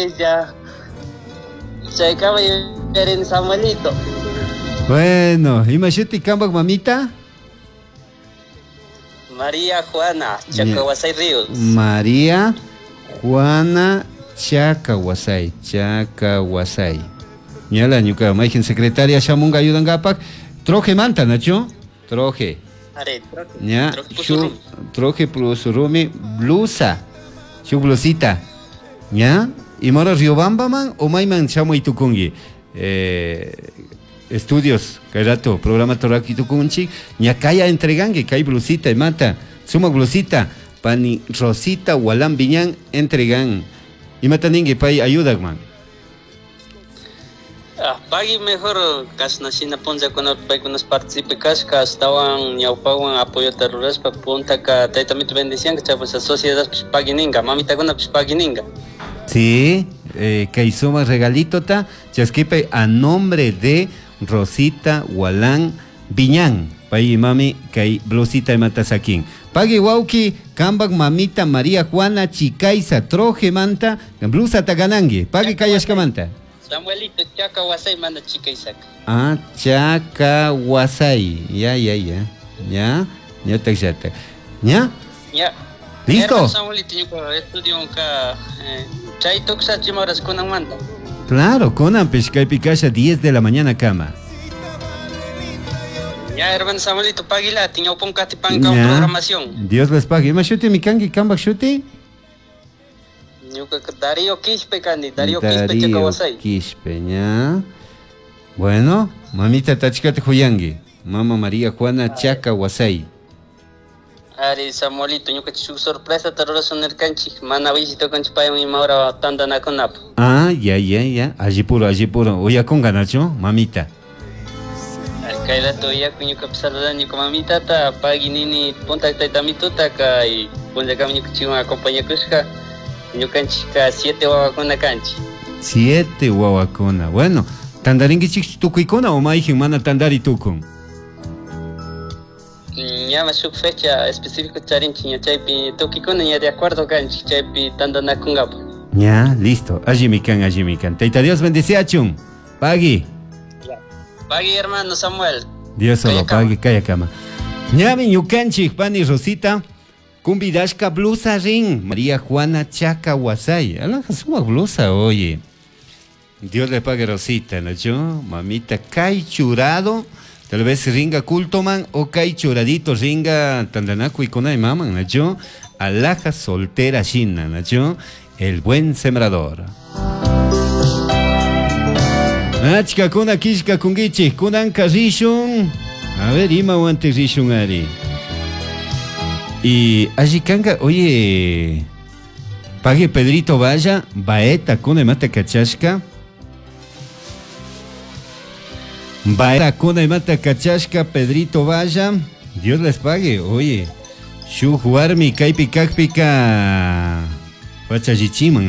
ya. Se acaba de ver en Samuelito. Bueno, imagínate cambak mamita. María Juana, Chacahuasay Ríos. María Juana Chacahuasay. Ñala ñuka mayjin secretaria shamunga ayudan gapak. Troje manta, Nacho. Troje. Ya, troje plus rumi blusa. Su blusita. Ya. Y mora Riobamba man o mayman chamo y tukungi. Estudios, rato, programa Toraki tukunchi. Ña kaya entregangue, kay blusita y mata. Suma blusita. Pani Rosita Walam Viñán entregan. Y mata ningue pay ayuda man. Pagi mejor kasnasina ponja con nos participe casca estaban ñaupawan apoyo terrorista punta ka taitamito bendición que chavos sociedad pues pagi ninga mamita con pues pagi ninga. Sí, que hizo más regalito ta chasquipe a nombre de Rosita Walán Viñán. Pay mami que blusita y matasaquín. Pagi wauki kambak mamita María Juana Chicaiza troje manta blusa taganangi. Pagi kayashka manta. Samuelito Chacahuasay manda chica Isaac. Ah, Chacahuasay. Ya. Ya te exate. ¿Ya? Ya. ¿Listo? Samuelito yo estudio acá. Chay toxa chimaras con manda. Claro, Conan Pescay Picasha 10 de la mañana cama. Ya, hermano Samuelito, pagila, tiño pon catipanca programación. Dios les pague. ¿Ma shuti mi kangi kambak shuti? Darío Quispe, Candi, Darío Quispe, Chacahuasay. Quispe, ya. Bueno, mamita tachikate huyangi. Mama María Juana Chacahuasay. Ari Samuelito, yo que su sorpresa terrorismo en el canchi. Mana visito con chipay mi maura tanda na con ap. Ah, ya. Allí puro. Oya con ganacho, mamita. Kaila toya kunyo que saludan yo con mamita ta pagi nini punta taitamito ta kai punta kami yo chiwa acompaña kuska. Yo canchica 7 guaguacona canchi. 7 guaguacona. Bueno, tandaringi chik tukuikona o maijin mana tandari tukun. Ya me su fecha específica charinchi ya chaypi tukikona ya de acuerdo canchi chaypi tandana kungapo. Ya, listo. Allí mi can. Teita Dios bendice a chun. Pagui. Ya. Pagui hermano Samuel. Dios solo pagui, calla cama. Ya mi ñucanchik pani Rosita. Cumbidashka blusa ring. María Juana Chacahuasay. Alaja suma blusa, oye. Dios le pague Rosita, ¿no? Yo, mamita, kai churado. Tal vez ringa cultoman o kai churadito ringa tandanaku y konai maman, ¿no? Yo, alaja soltera china, ¿no? Yo, el buen sembrador. Achka kuna kishka kungichi. Kunan rishun. A ver, ima wante rishun ari. Y allí canga, oye, pague Pedrito Vaya, baeta con mata cachashka. Baeta con mata cachashka, Pedrito Vaya. Dios les pague, oye. Shu jugar mi kaipi kakpika. Pachajichiman.